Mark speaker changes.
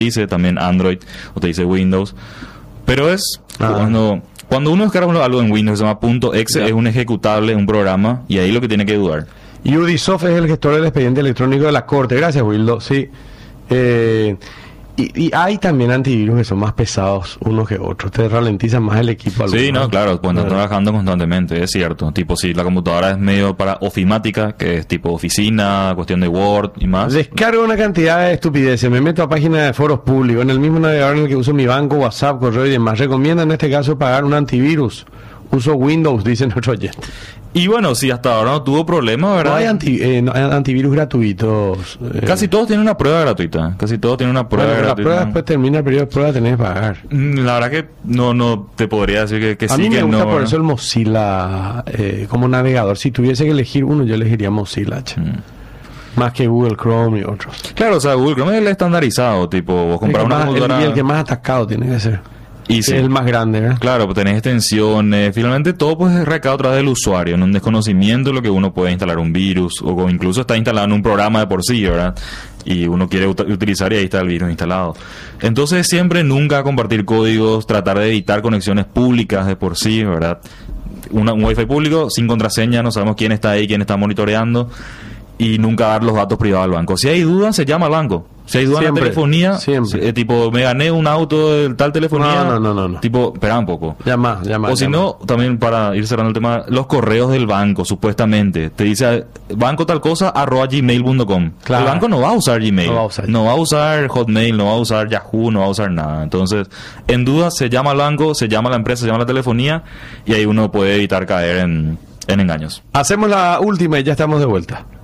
Speaker 1: dice también Android o te dice Windows. Pero es cuando uno descarga algo en Windows, se llama .exe, es un ejecutable, un programa, y ahí lo que tiene que dudar.
Speaker 2: Y Ubisoft es el gestor del expediente electrónico de la Corte. Gracias, Wildo. Sí. Y hay también antivirus que son más pesados unos que otros. Te ralentizan más el equipo.
Speaker 1: Sí, no, claro, cuando estás trabajando constantemente, es cierto. Tipo, si la computadora es medio para ofimática, que es tipo oficina, cuestión de Word y más.
Speaker 2: Descargo una cantidad de estupideces. Me meto a páginas de foros públicos. En el mismo navegador en el que uso mi banco, WhatsApp, correo y demás. Recomienda en este caso pagar un antivirus. Uso Windows, dice nuestro oyente.
Speaker 1: Y bueno, si hasta ahora no tuvo problemas, ¿verdad?
Speaker 2: No hay antivirus gratuitos.
Speaker 1: Casi todos tienen una prueba gratuita. Casi todos tienen una prueba gratuita.
Speaker 2: La prueba después termina el periodo de prueba, tenés que pagar.
Speaker 1: La verdad que no te podría decir que sí, que no.
Speaker 2: A mí me gusta por eso el Mozilla como navegador. Si tuviese que elegir uno, yo elegiría Mozilla. Más que Google Chrome y otros.
Speaker 1: Claro, o sea, Google Chrome es el estandarizado. Tipo, vos compras una computadora...
Speaker 2: el que más atacado tiene que ser.
Speaker 1: Y sí,
Speaker 2: es el más grande, ¿verdad?
Speaker 1: Claro, pues tenés extensiones. Finalmente todo pues recae otra vez del usuario, en un desconocimiento de lo que uno puede instalar un virus, o incluso está instalado en un programa de por sí, ¿verdad? Y uno quiere utilizar y ahí está el virus instalado. Entonces siempre nunca compartir códigos, tratar de evitar conexiones públicas de por sí, ¿verdad? Un Wi-Fi público sin contraseña, no sabemos quién está ahí, quién está monitoreando, y nunca dar los datos privados al banco. Si hay dudas, se llama al banco. Si hay dudas en la telefonía, tipo, me gané un auto de tal telefonía.
Speaker 2: No.
Speaker 1: Tipo, espera un poco.
Speaker 2: Llama.
Speaker 1: O si no, también para ir cerrando el tema, los correos del banco, supuestamente. Te dice, banco tal cosa, @gmail.com. Claro. El banco no va a usar Gmail. No va a usar Hotmail, no va a usar Yahoo, no va a usar nada. Entonces, en dudas, se llama al banco, se llama a la empresa, se llama a la telefonía, y ahí uno puede evitar caer en engaños.
Speaker 2: Hacemos la última y ya estamos de vuelta.